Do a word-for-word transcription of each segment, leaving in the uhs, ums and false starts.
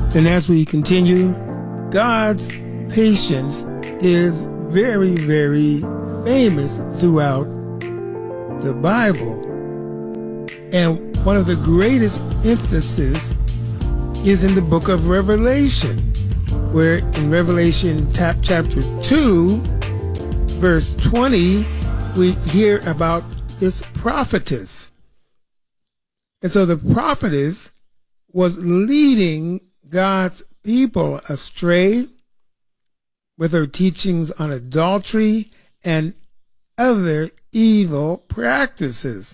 And as we continue, God's patience is very, very famous throughout the Bible. And one of the greatest instances is in the book of Revelation, where in Revelation chapter two, verse twenty, we hear about this prophetess. And so the prophetess was leading God's people astray with her teachings on adultery and other evil practices.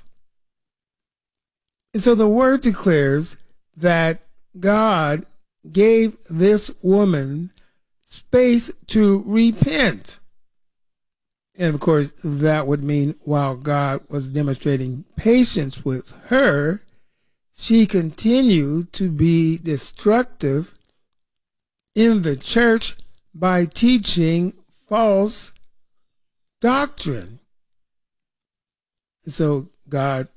And so the word declares that God gave this woman space to repent. And of course, that would mean while God was demonstrating patience with her, she continued to be destructive in the church by teaching false doctrine. And so God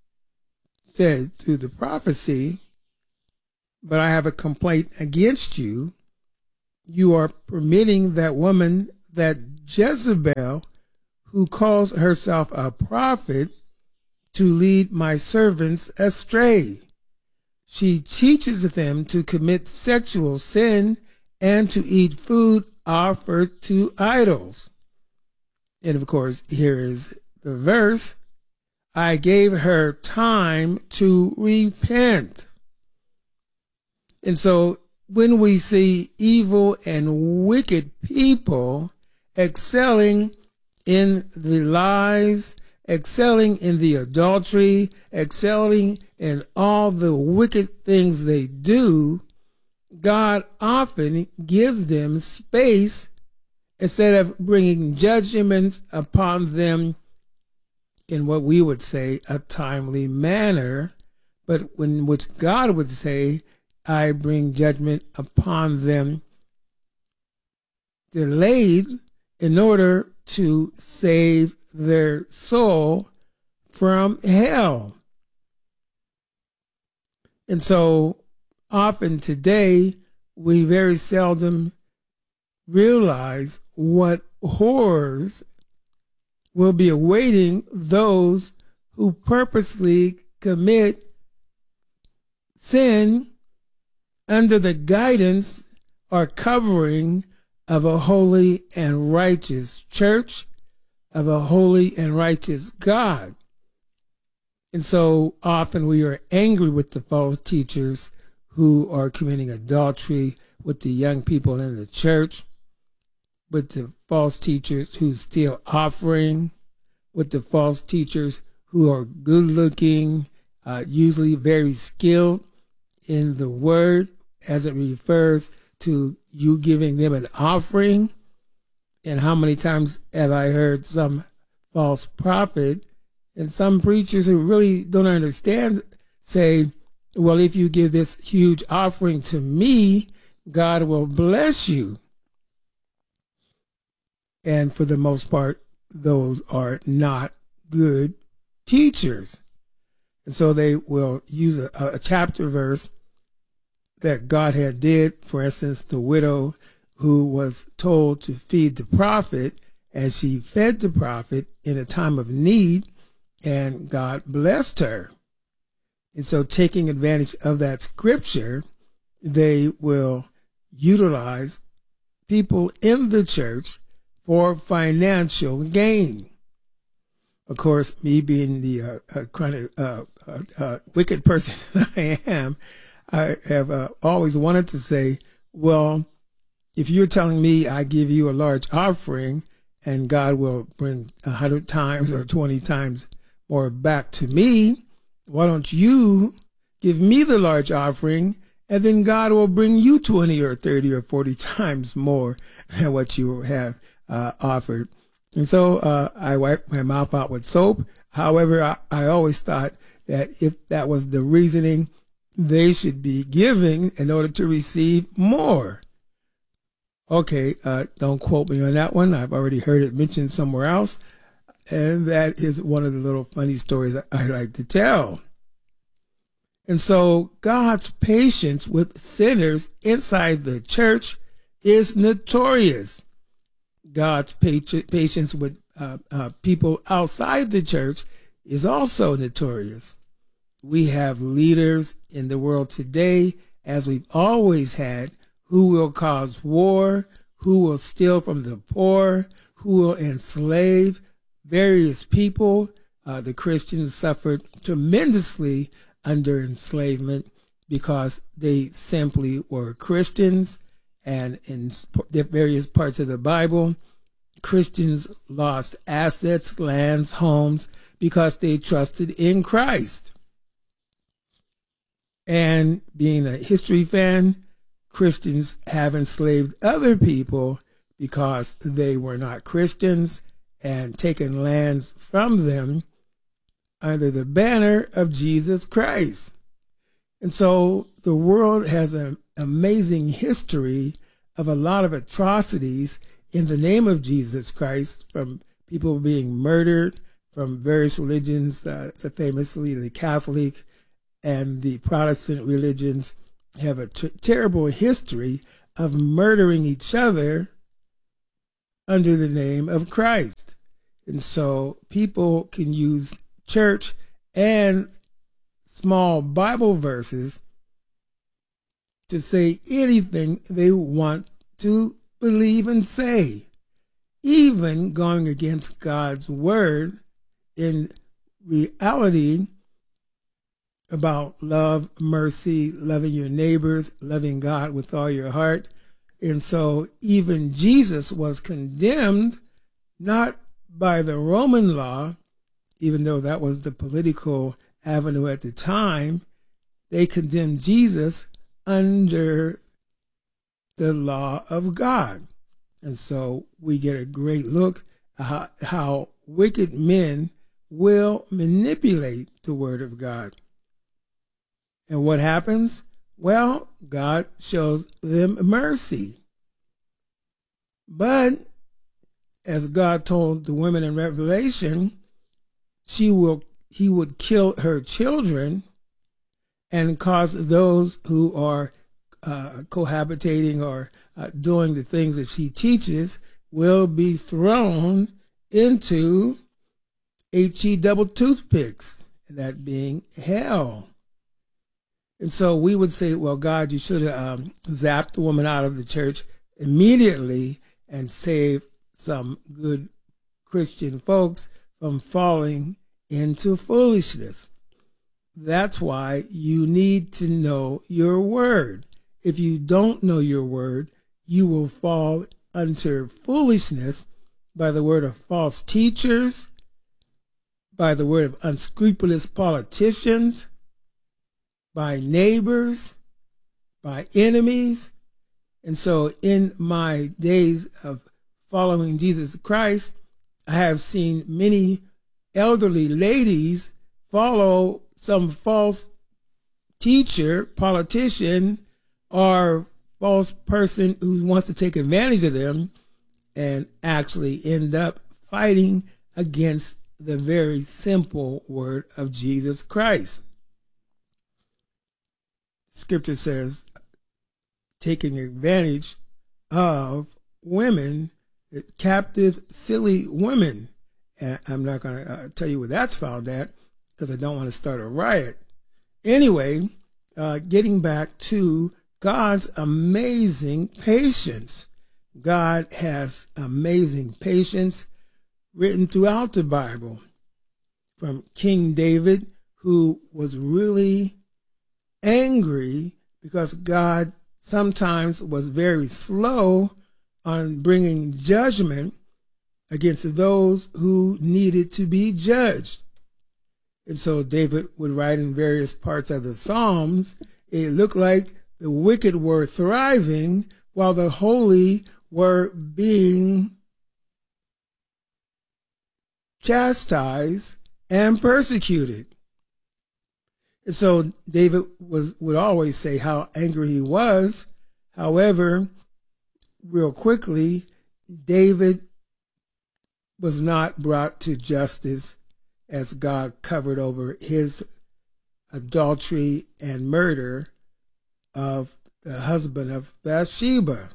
said through the prophecy, "But I have a complaint against you. You are permitting that woman, that Jezebel, who calls herself a prophet, to lead my servants astray. She teaches them to commit sexual sin and to eat food offered to idols." And of course, here is the verse, "I gave her time to repent." And so when we see evil and wicked people excelling in the lies, excelling in the adultery, excelling in all the wicked things they do, God often gives them space instead of bringing judgments upon them in what we would say a timely manner, but in which God would say, "I bring judgment upon them delayed in order to save their soul from hell." And so often today, we very seldom realize what horrors will be awaiting those who purposely commit sin under the guidance or covering of a holy and righteous church, of a holy and righteous God. And so often we are angry with the false teachers who are committing adultery with the young people in the church, with the false teachers who steal offering, with the false teachers who are good looking, uh, usually very skilled in the word as it refers to you giving them an offering. And how many times have I heard some false prophet and some preachers who really don't understand say, "Well, if you give this huge offering to me, God will bless you." And for the most part, those are not good teachers. And so they will use a, a chapter verse that God had did, for instance, the widow who was told to feed the prophet, and she fed the prophet in a time of need, and God blessed her. And so taking advantage of that scripture, they will utilize people in the church for financial gain. Of course, me being the uh, uh, kind of uh, uh, uh, wicked person that I am, I have uh, always wanted to say, well, if you're telling me I give you a large offering and God will bring a hundred times or twenty times more back to me, why don't you give me the large offering and then God will bring you twenty or thirty or forty times more than what you have uh, offered. And so uh, I wiped my mouth out with soap. However, I, I always thought that if that was the reasoning, they should be giving in order to receive more. Okay, uh, don't quote me on that one. I've already heard it mentioned somewhere else. And that is one of the little funny stories I, I like to tell. And so God's patience with sinners inside the church is notorious. God's patience with uh, uh, people outside the church is also notorious. We have leaders in the world today, as we've always had, who will cause war, who will steal from the poor, who will enslave various people. Uh, the Christians suffered tremendously under enslavement because they simply were Christians. And in various parts of the Bible, Christians lost assets, lands, homes, because they trusted in Christ. And being a history fan, Christians have enslaved other people because they were not Christians and taken lands from them under the banner of Jesus Christ. And so the world has an amazing history of a lot of atrocities in the name of Jesus Christ, from people being murdered from various religions, uh, famously the Catholic and the Protestant religions have a t- terrible history of murdering each other under the name of Christ. And so people can use church and small Bible verses to say anything they want to believe and say, even going against God's word in reality about love, mercy, loving your neighbors, loving God with all your heart. And so even Jesus was condemned not by the Roman law, even though that was the political avenue at the time. They condemned Jesus under the law of God. And so we get a great look at how, how wicked men will manipulate the word of God. And what happens? Well, God shows them mercy. But as God told the women in Revelation, she will, he would kill her children and cause those who are uh, cohabitating or uh, doing the things that she teaches will be thrown into H-E double toothpicks, that being hell. And so we would say, well, God, you should have um, zapped the woman out of the church immediately and saved some good Christian folks from falling into foolishness. That's why you need to know your word. If you don't know your word, you will fall under foolishness by the word of false teachers, by the word of unscrupulous politicians, by neighbors, by enemies. And so in my days of following Jesus Christ, I have seen many elderly ladies follow some false teacher, politician, or false person who wants to take advantage of them and actually end up fighting against the very simple word of Jesus Christ. Scripture says, taking advantage of women, captive, silly women. And I'm not going to uh, tell you where that's found at because I don't want to start a riot. Anyway, uh, getting back to God's amazing patience. God has amazing patience written throughout the Bible, from King David, who was really angry because God sometimes was very slow on bringing judgment against those who needed to be judged. And so David would write in various parts of the Psalms, it looked like the wicked were thriving while the holy were being chastised and persecuted. And so David was would always say how angry he was. However, real quickly, David was not brought to justice as God covered over his adultery and murder of the husband of Bathsheba.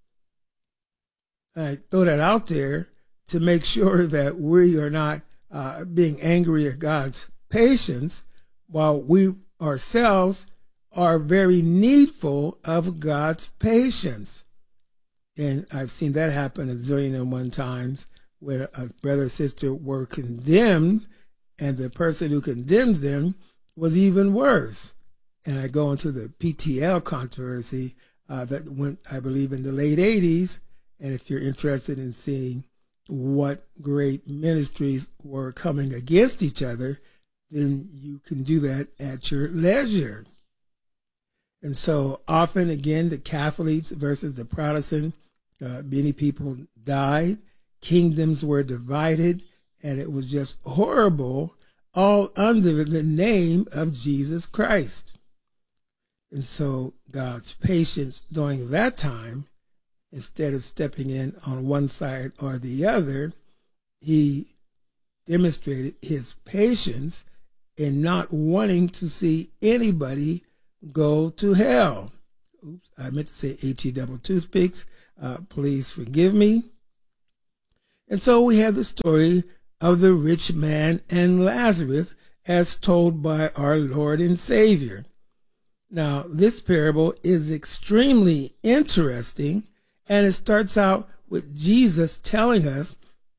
I throw that out there to make sure that we are not uh, being angry at God's patience, while we ourselves are very needful of God's patience. And I've seen that happen a zillion and one times, where a brother or sister were condemned, and the person who condemned them was even worse. And I go into the P T L controversy uh, that went, I believe, in the late eighties. And if you're interested in seeing what great ministries were coming against each other, then you can do that at your leisure. And so often, again, the Catholics versus the Protestant, uh, many people died, kingdoms were divided, and it was just horrible, all under the name of Jesus Christ. And so God's patience during that time, instead of stepping in on one side or the other, he demonstrated his patience in not wanting to see anybody go to hell. Oops, I meant to say H E double toothpicks. Uh, please forgive me. And so we have the story of the rich man and Lazarus as told by our Lord and Savior. Now, this parable is extremely interesting, and it starts out with Jesus telling us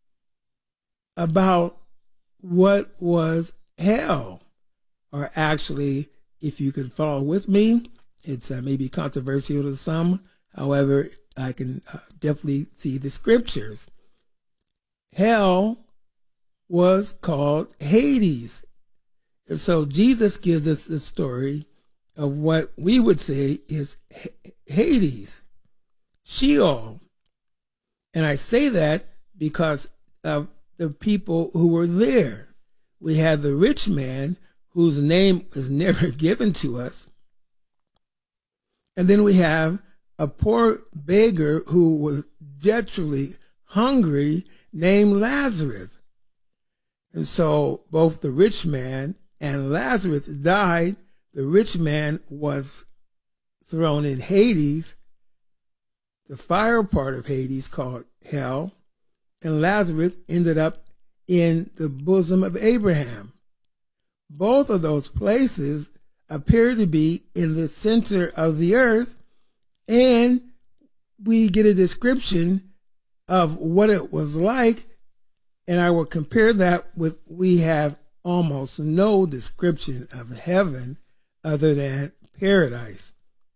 about what was hell. Or actually, if you can follow with me, it's uh, maybe controversial to some. However, I can uh, definitely see the scriptures. Hell was called Hades. And so Jesus gives us the story of what we would say is Hades, Sheol. And I say that because of the people who were there. We have the rich man whose name was never given to us. And then we have a poor beggar who was desperately hungry named Lazarus. And so both the rich man and Lazarus died. The rich man was thrown in Hades, the fire part of Hades called hell, and Lazarus ended up in the bosom of Abraham. Both of those places appear to be in the center of the earth, and we get a description of what it was like, and I will compare that with, we have almost no description of heaven other than paradise.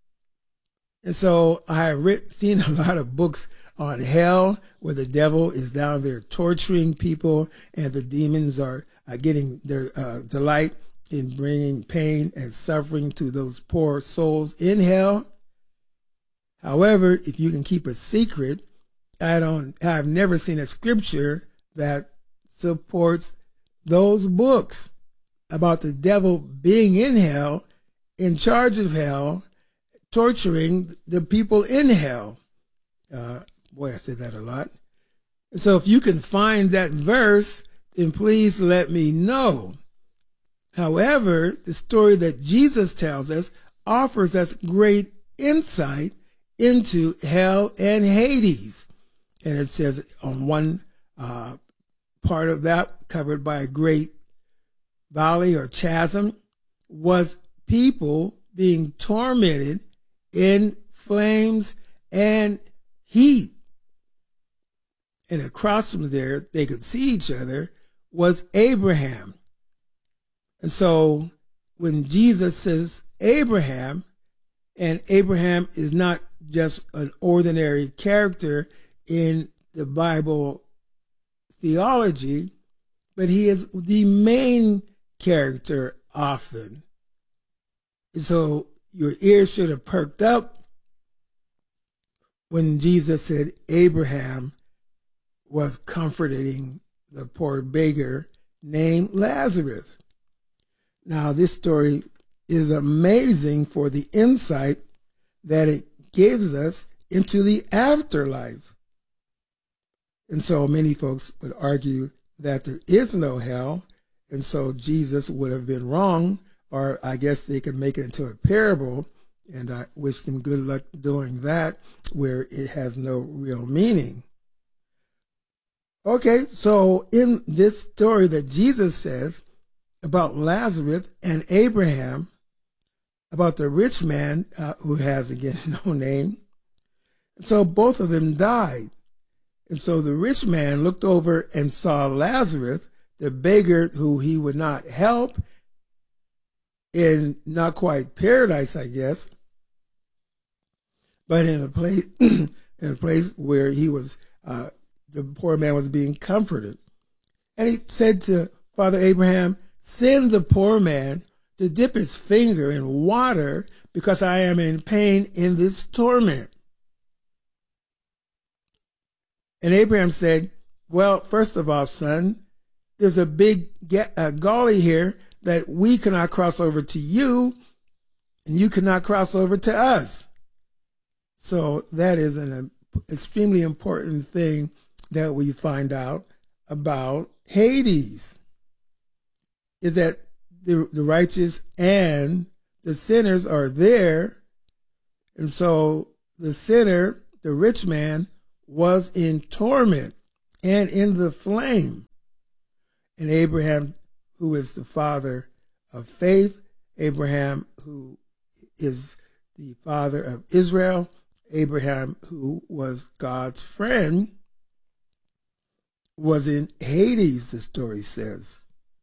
And so I have read, seen a lot of books on hell where the devil is down there torturing people and the demons are, are getting their uh, delight in bringing pain and suffering to those poor souls in hell. However, if you can keep a secret, I don't, I've never seen a scripture that supports those books about the devil being in hell, in charge of hell, torturing the people in hell. Uh, boy, I said that a lot. So if you can find that verse, then please let me know. However, the story that Jesus tells us offers us great insight into hell and Hades. And it says on one uh, part of that, covered by a great valley or chasm, was people being tormented in flames and heat. And across from there, they could see each other, was Abraham. And so when Jesus says Abraham, and Abraham is not just an ordinary character in the Bible theology, but he is the main character often. So your ears should have perked up when Jesus said Abraham was comforting the poor beggar named Lazarus. Now, this story is amazing for the insight that it gives us into the afterlife. And so many folks would argue that there is no hell, and so Jesus would have been wrong or I guess they can make it into a parable, and I wish them good luck doing that, where it has no real meaning. Okay, so in this story that Jesus says about Lazarus and Abraham, about the rich man uh, who has, again, no name, so both of them died. And so the rich man looked over and saw Lazarus, the beggar who he would not help, in not quite paradise, I guess, but in a place in a place where he was, uh, the poor man was being comforted. And he said to Father Abraham, "Send the poor man to dip his finger in water, because I am in pain in this torment." And Abraham said, "Well, first of all, son, there's a big uh, gully here that we cannot cross over to you, and you cannot cross over to us." So that is an extremely important thing that we find out about Hades, is that the, the righteous and the sinners are there. And so the sinner, the rich man, was in torment and in the flame. And Abraham, who is the father of faith, Abraham, who is the father of Israel, Abraham, who was God's friend, was in Hades, the story says.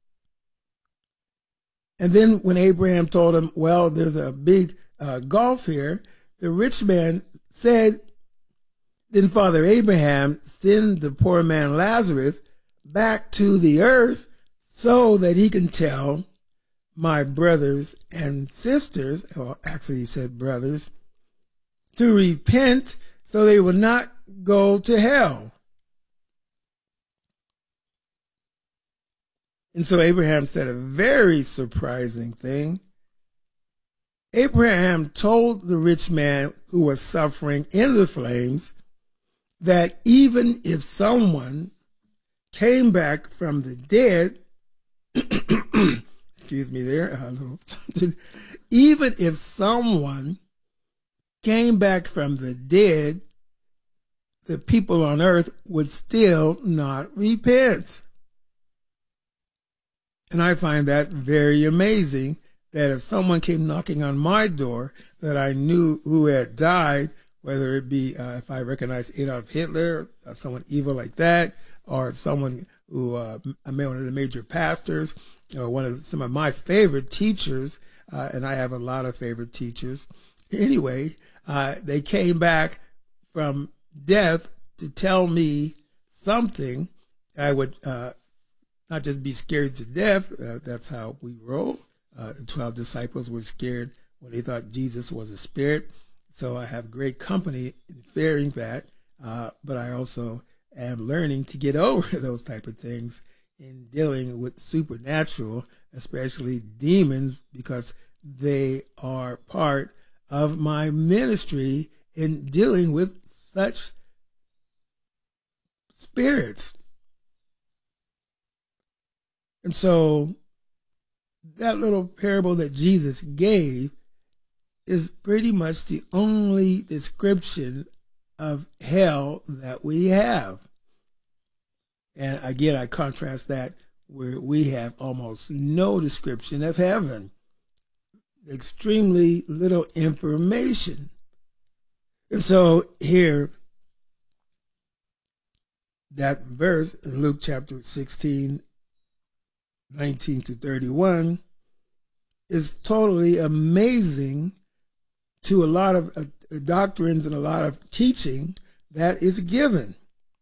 And then when Abraham told him, well, there's a big uh, gulf here, the rich man said, "Then Father Abraham, send the poor man Lazarus back to the earth so that he can tell my brothers and sisters," or actually he said brothers, "to repent so they will not go to hell." And so Abraham said a very surprising thing. Abraham told the rich man who was suffering in the flames that even if someone came back from the dead, excuse me there, a little something, even if someone came back from the dead, the people on earth would still not repent. And I find that very amazing, that if someone came knocking on my door that I knew who had died, whether it be uh, if I recognize Adolf Hitler, uh, someone evil like that, or someone who, uh, one of the major pastors, or one of some of my favorite teachers, uh, and I have a lot of favorite teachers. Anyway, uh, they came back from death to tell me something, I would uh, not just be scared to death. Uh, that's how we roll. Uh, the twelve disciples were scared when they thought Jesus was a spirit. So I have great company in fearing that, uh, but I also am learning to get over those type of things in dealing with supernatural, especially demons, because they are part of my ministry in dealing with such spirits. And so that little parable that Jesus gave is pretty much the only description of hell that we have. And again, I contrast that where we have almost no description of heaven, extremely little information. And so here, that verse in Luke chapter sixteen, nineteen to thirty-one, is totally amazing to a lot of uh, doctrines and a lot of teaching that is given.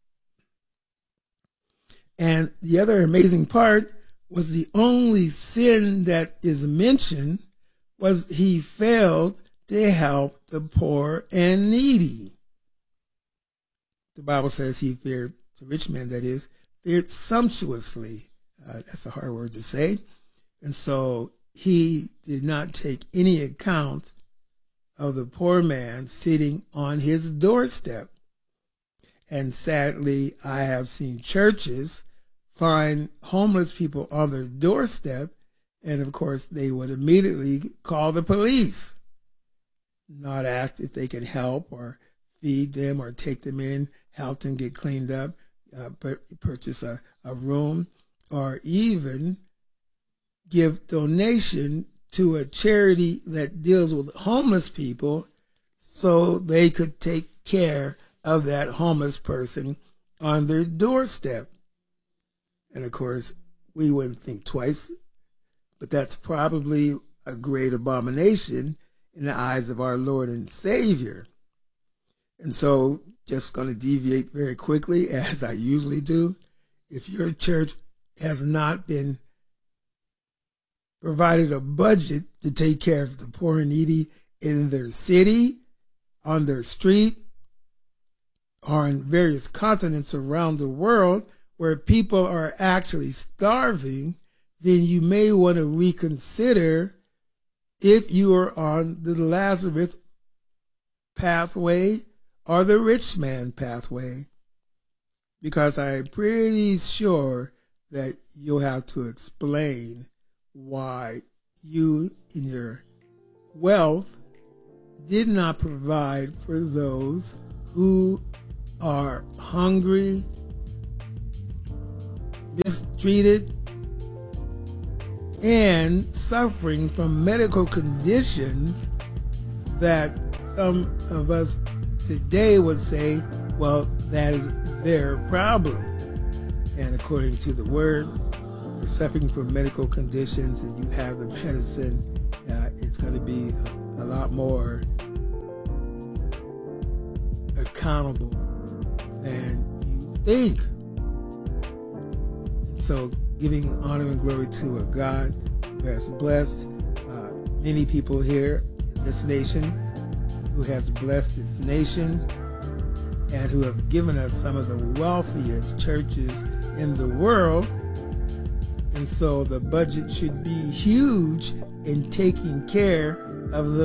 And the other amazing part was the only sin that is mentioned was he failed to help the poor and needy. The Bible says he feared, the rich man that is, feared sumptuously. Uh, that's a hard word to say. And so he did not take any account of the poor man sitting on his doorstep. And sadly, I have seen churches find homeless people on their doorstep And of course, they would immediately call the police, not ask if they can help or feed them or take them in, help them get cleaned up, uh, purchase a, a room, or even give donation to a charity that deals with homeless people so they could take care of that homeless person on their doorstep. And of course, we wouldn't think twice, but that's probably a great abomination in the eyes of our Lord and Savior. And so, just going to deviate very quickly, as I usually do. If your church has not been provided a budget to take care of the poor and needy in their city, on their street, or in various continents around the world where people are actually starving, then you may want to reconsider if you are on the Lazarus pathway or the rich man pathway, because I'm pretty sure that you'll have to explain why you, in your wealth, did not provide for those who are hungry, mistreated, and suffering from medical conditions that some of us today would say, well, that is their problem. And according to the word, if you're suffering from medical conditions and you have the medicine, uh, it's going to be a, a lot more accountable than you think. And so giving honor and glory to a God who has blessed uh, many people here in this nation, who has blessed this nation, and who have given us some of the wealthiest churches in the world. And so the budget should be huge in taking care of the